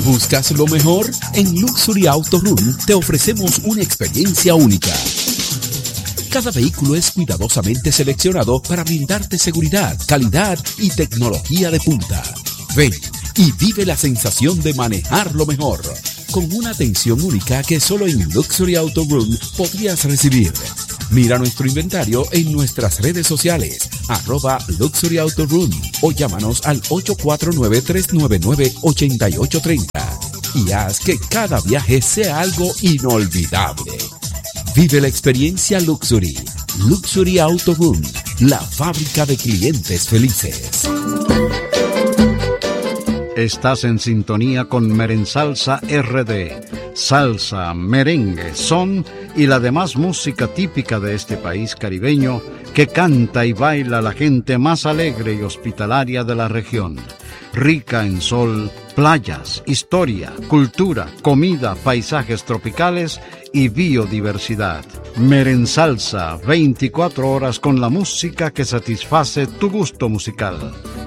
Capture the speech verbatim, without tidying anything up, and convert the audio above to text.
¿Buscas lo mejor? En Luxury Auto Room te ofrecemos una experiencia única. Cada vehículo es cuidadosamente seleccionado para brindarte seguridad, calidad y tecnología de punta. Ven y vive la sensación de manejar lo mejor, con una atención única que solo en Luxury Auto Room podrías recibir. Mira nuestro inventario en nuestras redes sociales, arroba Luxury Auto Room, o llámanos al ocho cuatro nueve, tres nueve nueve, ocho ocho tres cero y haz que cada viaje sea algo inolvidable. Vive la experiencia Luxury. Luxury Auto Room, la fábrica de clientes felices. Estás en sintonía con Merensalsa R D. Salsa, merengue, son y la demás música típica de este país caribeño que canta y baila la gente más alegre y hospitalaria de la región. Rica en sol, playas, historia, cultura, comida, paisajes tropicales y biodiversidad. Merensalsa, veinticuatro horas con la música que satisface tu gusto musical.